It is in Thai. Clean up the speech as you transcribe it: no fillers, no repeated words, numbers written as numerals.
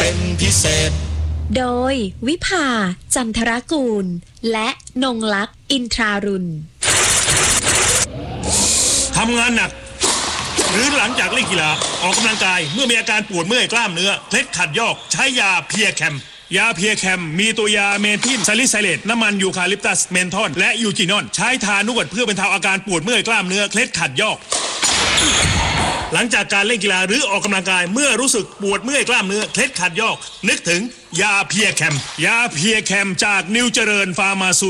เป็นพิเศษโดยวิภาจันทรกูลและนงลักษณ์อินทรารุณทำงานหนักหรือหลังจากเล่นกีฬาออกกำลังกายเมื่อมีอาการปวดเมื่อยกล้ามเนื้อเคล็ดขัดยอกใช้ยาเพียแคมยาเพียแคมมีตัวยาเมทิลซาลิไซเลตน้ำมันยูคาลิปตัสเมนทอนและยูจินอนใช้ทานวดเพื่อบรรเทาอาการปวดเมื่อยกล้ามเนื้อเคล็ดขัดยอกหลังจากการเล่นกีฬาหรือออกกำลังกายเมื่อรู้สึกปวดเมื่อยกล้ามเนื้อเคล็ดขัดยอกนึกถึงยาเพียแคมยาเพียแคมจากนิวเจริญฟาร์มาซู